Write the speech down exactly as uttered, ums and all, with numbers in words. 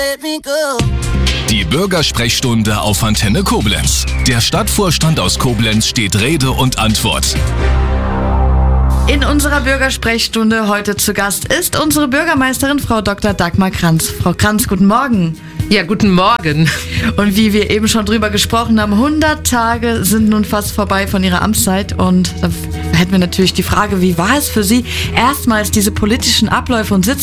Die Bürgersprechstunde auf Antenne Koblenz. Der Stadtvorstand aus Koblenz steht Rede und Antwort. In unserer Bürgersprechstunde heute zu Gast ist unsere Bürgermeisterin, Frau Doktor Dagmar Kranz. Frau Kranz, guten Morgen. Ja, guten Morgen. Und wie wir eben schon drüber gesprochen haben, hundert Tage sind nun fast vorbei von Ihrer Amtszeit. Und da hätten wir natürlich die Frage, wie war es für Sie, erstmals diese politischen Abläufe und Sitzungen